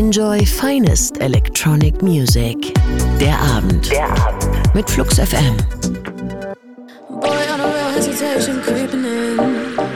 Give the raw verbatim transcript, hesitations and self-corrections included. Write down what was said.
Enjoy finest electronic music. Der Abend. Der Abend. Mit Flux F M. Boy, on a real hesitation creeping in.